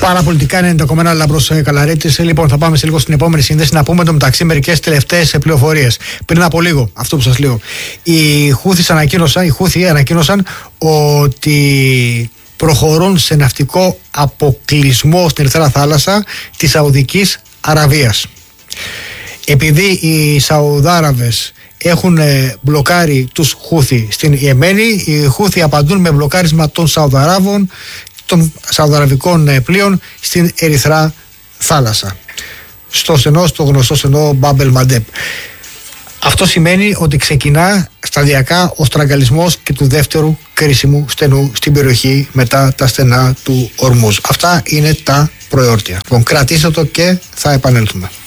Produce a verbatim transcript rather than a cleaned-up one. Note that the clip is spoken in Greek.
Παραπολιτικά ενενήντα κόμμα ένα Λάμπρος Καλαρίτης. Λοιπόν, θα πάμε σε λίγο στην επόμενη σύνδεση να πούμε το μεταξύ μερικές τελευταίες πληροφορίες. Πριν από λίγο, αυτό που σας λέω. Οι Χούθις ανακοίνωσαν, οι Χούθοι ανακοίνωσαν ότι προχωρούν σε ναυτικό αποκλεισμό στην Ερυθρά Θάλασσα της Σαουδικής Αραβίας. Επειδή οι Σαουδάραβες έχουν μπλοκάρει τους Χούθι στην Ιεμένη, οι Χούθι απαντούν με μπλοκάρισμα των Σαουδαράβων, των Σαουδαραβικών πλοίων στην Ερυθρά Θάλασσα, στο στενό, στο γνωστό στενό Μπάμπελ Μαντέπ. Αυτό σημαίνει ότι ξεκινά σταδιακά ο στραγγαλισμός και του δεύτερου κρίσιμου στενού στην περιοχή μετά τα στενά του Ορμούζ. Αυτά είναι τα προεόρτια. Λοιπόν, κρατήστε το και θα επανέλθουμε.